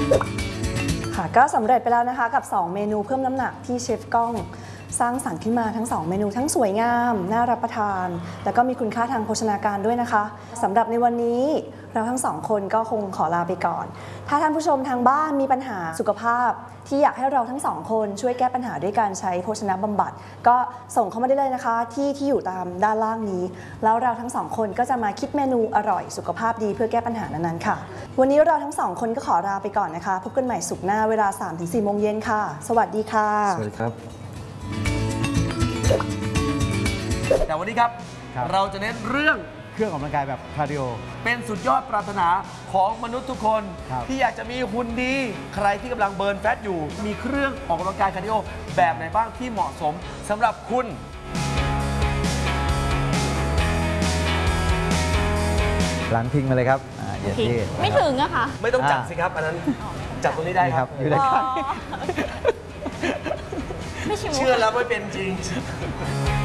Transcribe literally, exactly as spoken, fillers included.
ค่ะก็สำเร็จไปแล้วนะคะกับสองเมนูเพิ่มน้ำหนักที่เชฟก้องสร้างสรรค์ขึ้นมาทั้งสองเมนูทั้งสวยงามน่ารับประทานแล้วก็มีคุณค่าทางโภชนาการด้วยนะคะสำหรับในวันนี้เราทั้งสองคนก็คงขอลาไปก่อนถ้าท่านผู้ชมทางบ้านมีปัญหาสุขภาพที่อยากให้เราทั้งสองคนช่วยแก้ปัญหาด้วยการใช้โภชนะบำบัดก็ส่งเข้ามาได้เลยนะคะที่ที่อยู่ตามด้านล่างนี้แล้วเราทั้งสองคนก็จะมาคิดเมนูอร่อยสุขภาพดีเพื่อแก้ปัญหานั้นๆค่ะวันนี้เราทั้งสองคนก็ขอลาไปก่อนนะคะพบกันใหม่ศุกร์หน้าเวลา สามถึงสี่ โมงเย็นค่ะสวัสดีค่ะสวัสดีครับแต่วันนี้ครับเราจะเน้นเรื่องเครื่องออกกำลังกายแบบคาร์ดิโอเป็นสุดยอดปรารถนาของมนุษย์ทุกคนที่อยากจะมีหุ่นดีใครที่กำลังเบิร์นแฟตอยู่มีเครื่องออกกำลังกายคาร์ดิโอแบบไหนบ้างที่เหมาะสมสำหรับคุณหลังพิงมาเลยครับเดี๋ยวที่ไม่ถึงอะค่ะไม่ต้องจับสิครับอันนั้นจับตรงนี้ได้ครับอยู่ได้ครับไม่เชื่อแล้วไม่เป็นจริง